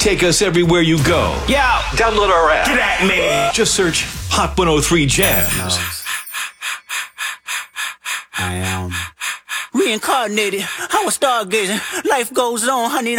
take us everywhere you go. Yeah, Download our app. get at me. Just search Hot 103 Jams. I am reincarnated. I was stargazing. Life goes on, honey.